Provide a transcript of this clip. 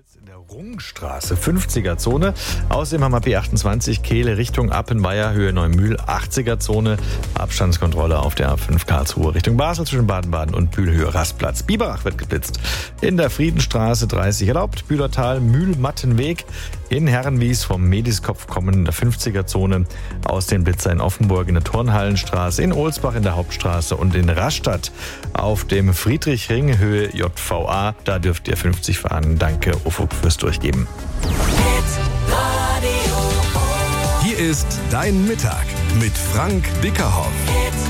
In der Rungstraße, 50er-Zone. Außerdem haben wir B28 Kehle Richtung Appenweier, Höhe Neumühl, 80er-Zone. Abstandskontrolle auf der A5 Karlsruhe Richtung Basel zwischen Baden-Baden und Bühl, Höhe Rastplatz. Biberach wird geblitzt. In der Friedenstraße 30 erlaubt. Bühlertal, Mühlmattenweg. In Herrenwies vom Mediskopf kommen in der 50er-Zone. Aus den Blitzer in Offenburg in der Turnhallenstraße. In Ohlsbach in der Hauptstraße und in Rastatt auf dem Friedrichring, Höhe JVA. Da dürft ihr 50 fahren. Danke, Ufuk, fürs Durchgeben. Hier ist Dein Mittag mit Frank Dickerhoff.